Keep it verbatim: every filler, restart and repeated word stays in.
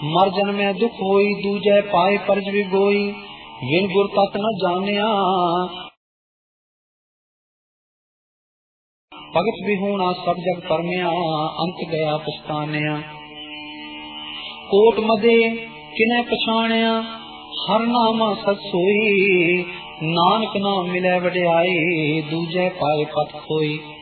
मर जन्मै दुख होई, दूजै पाए परज विगोई। विन गुर तक न जानिया, भगत बिहूणा सब जग परमिया। अंत गया पछतानिया, कोट मदे किनै पछाणिया। हर नामा सच सोई, नानक नाम मिलै वड्याई। दूजै पाए पत खोई।